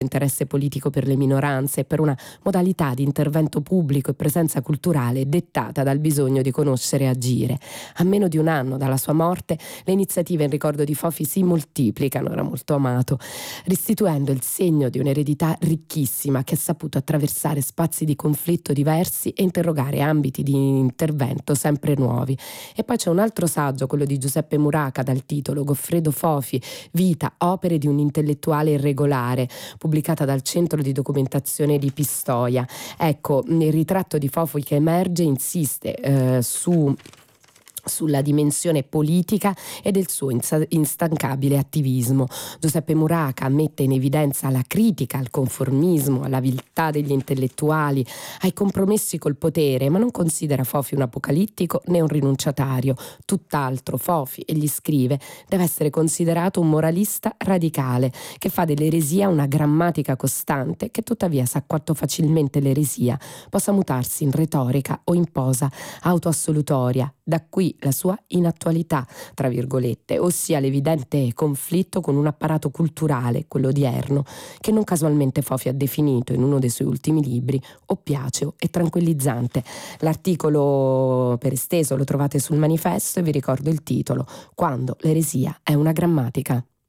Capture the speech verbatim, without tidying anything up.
interesse politico per le minoranze e per una modalità di intervento pubblico e presenza culturale dettata dal bisogno di conoscere e agire. A meno di un anno dalla sua morte, le iniziative in ricordo di Fofi si moltiplicano, era molto amato, restituendo il segno di un'eredità ricchissima che ha saputo attraversare spazi di conflitto diversi e interrogare ambiti di intervento sempre nuovi. E poi c'è un altro saggio, quello di Giuseppe Muraca, dal titolo Goffredo Fofi, Vita, opere di un intellettuale irregolare, pubblicata dal Centro di Documentazione di Pistoia. Ecco, il ritratto di Fofi che emerge insiste eh, su sulla dimensione politica e del suo instancabile attivismo. Giuseppe Muraca mette in evidenza la critica al conformismo, alla viltà degli intellettuali, ai compromessi col potere, ma non considera Fofi un apocalittico né un rinunciatario. Tutt'altro, Fofi, egli scrive, deve essere considerato un moralista radicale che fa dell'eresia una grammatica costante, che tuttavia sa quanto facilmente l'eresia possa mutarsi in retorica o in posa autoassolutoria. Da qui la sua inattualità, tra virgolette, ossia l'evidente conflitto con un apparato culturale, quello odierno, che non casualmente Fofi ha definito in uno dei suoi ultimi libri oppiaceo e tranquillizzante. L'articolo per esteso lo trovate sul manifesto e vi ricordo il titolo: Quando l'eresia è una grammatica.